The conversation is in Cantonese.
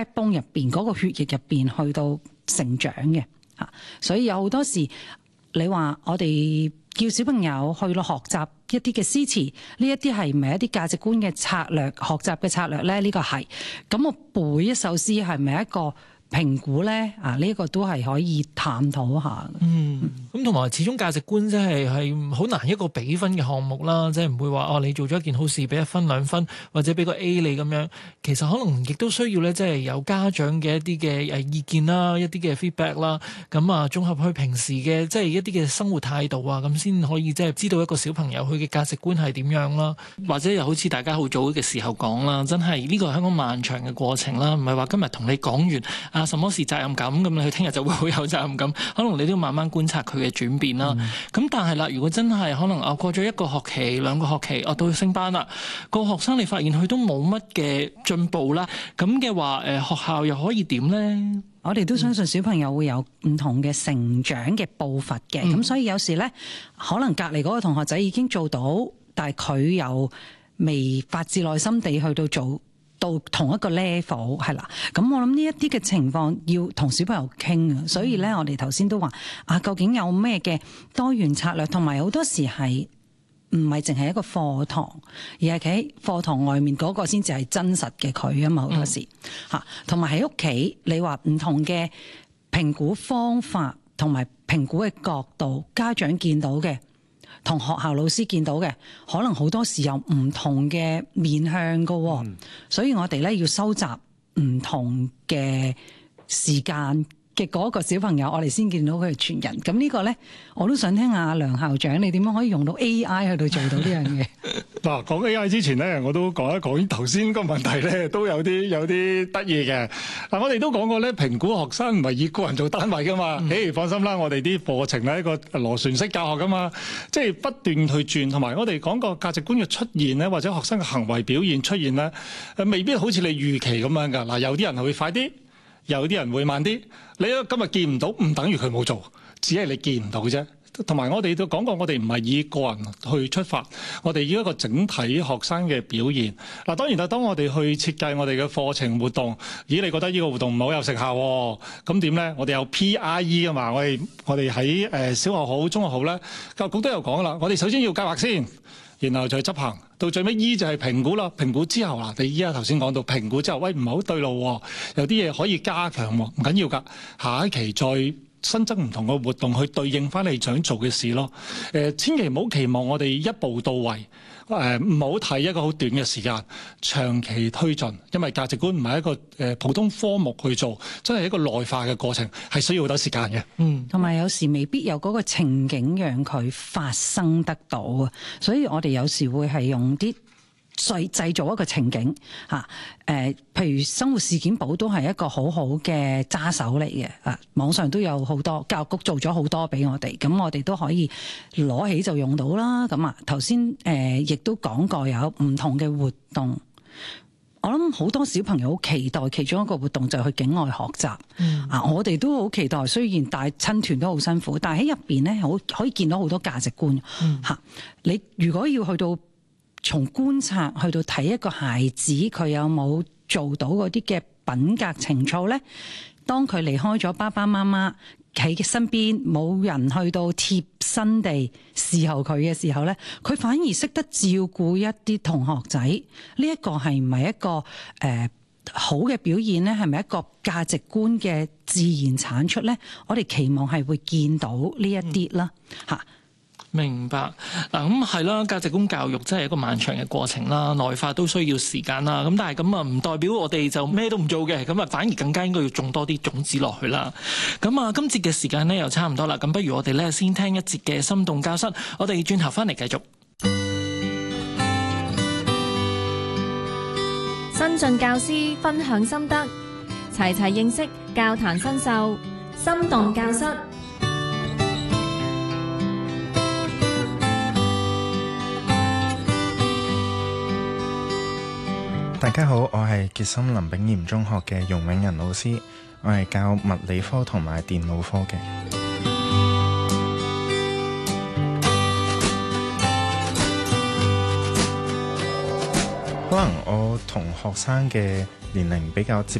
backbone 入邊嗰個血液入邊去到成長嘅嚇，所以有好多時你話我哋叫小朋友去到學習一啲嘅詩詞，呢一啲係唔係一啲價值觀嘅策略、學習嘅策略咧？呢個係。咁我背一首詩係咪一個評估咧？呢個都係可以探討下。 咁同埋始終價值觀真係好難一個比分嘅項目啦，即係唔會話你做咗一件好事俾1分2分，或者俾個 A 你咁樣。其實可能亦都需要咧，即係有家長嘅一啲嘅意見啦，一啲嘅 feedback 啦，咁啊綜合佢平時嘅即係一啲嘅生活態度啊，咁先可以即係知道一個小朋友佢嘅價值觀係點樣啦。或者又好似大家好早嘅時候講啦，真係呢個係香港漫長嘅過程啦，唔係話今日同你講完什麼是責任感咁，你聽日就會好有責任感。可能你都要慢慢觀察佢嘅轉變啦。咁但係啦，如果真係可能過咗1個學期、2個學期，到升班啦，個學生你發現佢都冇乜嘅進步啦，咁嘅話學校又可以點呢？ 我哋都相信小朋友會有唔同嘅成長嘅步伐嘅，咁所以有時咧，可能隔離嗰個同學仔已經做到，但係佢又未發自內心地去到做到同一個 level 係啦。咁我諗呢一啲嘅情況要同小朋友傾啊，所以咧我哋頭先都話究竟有咩嘅多元策略，同埋好多時係唔係淨係一個課堂，而係喺課堂外面嗰個先至係真實嘅佢啊嘛。好多時同埋喺屋企，你話唔同嘅評估方法同埋評估嘅角度，家長見到嘅同學校老師見到嘅，可能好多時有唔同嘅面向㗎，所以我哋咧要收集唔同嘅時間嘅嗰個小朋友，我哋先見到佢係全人。咁呢個咧，我都想聽下梁校長，你點樣可以用到 AI 去到做到呢樣嘢？ 嗱，講 AI 之前咧，我都講一講頭先個問題咧，都有啲得意嘅。嗱，我哋都講過咧，評估學生唔係以個人做單位噶嘛。放心啦，我哋啲課程咧一個螺旋式教學噶嘛，即係不斷去轉。同埋我哋講個價值觀嘅出現咧，或者學生嘅行為表現出現咧，未必好似你預期咁樣噶。嗱，有啲人係會快啲，有啲人會慢啲。你今日見唔到，唔等於佢冇做，只係你見唔到啫。同埋我哋都講過，我哋唔係以個人去出發，我哋以一個整體學生嘅表現。嗱，當然啦，當我哋去設計我哋嘅課程活動，咦？你覺得呢個活動唔係好有成效喎？咁點咧？我哋有 PIE 噶嘛？我哋喺小學好、中學好咧，教育局都有講啦。我哋首先要計劃先，然後再執行，到最尾 E 就係評估啦。評估之後啦，你依家頭先講到評估之後，喂，唔係好對路喎，有啲嘢可以加強喎，唔緊要㗎，下一期再新增唔同嘅活動去對應翻你想做嘅事咯。千祈唔好期望我哋一步到位，唔好睇一個好短嘅時間，長期推進。因為價值觀唔係一個普通科目去做，真係一個內化嘅過程，係需要好多時間嘅。同埋有時未必有嗰個情景讓佢發生得到啊，所以我哋有時會係用啲製造一個情景譬如生活事件簿都係一個好好嘅揸手嚟嘅，網上都有好多，教育局做咗好多俾我哋，咁我哋都可以攞起就用到啦。咁頭先亦都講過有唔同嘅活動，我諗好多小朋友好期待其中一個活動就係去境外學習。我哋都好期待，雖然帶親團都好辛苦，但係喺入邊咧可以見到好多價值觀。你如果要去到從觀察去到睇一個孩子佢有冇做到嗰啲嘅品格情操呢？當佢離開咗爸爸媽媽喺身邊，冇人去到貼身地侍候佢嘅時候呢，佢反而識得照顧一啲同學仔。呢一個係唔係一個好嘅表現呢？係咪一個價值觀嘅自然產出呢？我哋期望係會見到呢一啲啦， 明白嗱，咁係啦，價值觀教育真係一個漫長嘅過程啦，內化都需要時間啦。咁但係咁唔代表我哋就咩都唔做嘅，咁反而更加應該要種多啲種子落去啦。咁今節嘅時間呢又差唔多啦，咁不如我哋呢先聽一節嘅心動教室，我哋轉頭翻嚟繼續。 新晉教師分享心得，齊齊認識教壇新秀，心動教室。 大家好，我係傑森林炳炎中學嘅容永仁老師，我係教物理科同埋電腦科嘅。可能我同學生嘅年齡比較接